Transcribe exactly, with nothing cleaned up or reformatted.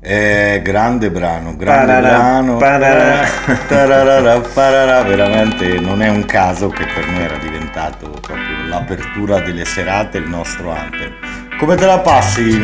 Eh, grande brano, grande Pararà, brano. pararà. Tararara, pararà. Veramente non è un caso che per noi era diventato proprio l'apertura delle serate, il nostro anthem. Come te la passi